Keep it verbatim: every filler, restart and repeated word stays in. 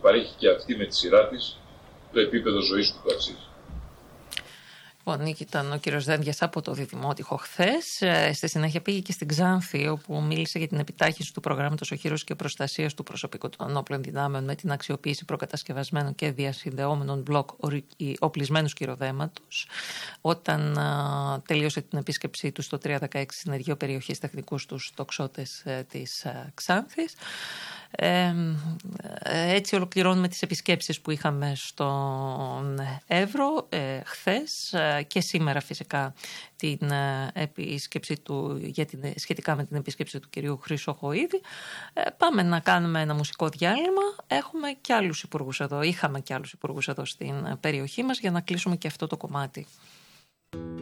παρέχει και αυτή με τη σειρά της το επίπεδο ζωής του που αξίζει. Λοιπόν, Νίκη, ήταν ο κύριος Δένδιας από το Διδημότυχο χθες. Στη συνέχεια πήγε και στην Ξάνθη, όπου μίλησε για την επιτάχυνση του προγράμματος οχύρωσης και προστασίας του προσωπικού των όπλων δυνάμεων με την αξιοποίηση προκατασκευασμένων και διασυνδεόμενων μπλοκ οπλισμένου σκυροδέματος. Όταν α, τελείωσε την επίσκεψή του στο τριακόσια δεκαέξι Συνεργείο Περιοχής Τεχνικού στους τοξότες της α, Ξάνθης. Ε, έτσι ολοκληρώνουμε τις επισκέψεις που είχαμε στον Εύρο ε, χθες ε, και σήμερα φυσικά την ε, επίσκεψη του, για την, σχετικά με την επίσκεψη του κυρίου Χρυσοχοΐδη. Ε, πάμε να κάνουμε ένα μουσικό διάλειμμα. Έχουμε και άλλους υπουργούς εδώ, είχαμε και άλλους υπουργούς εδώ στην περιοχή μας για να κλείσουμε και αυτό το κομμάτι.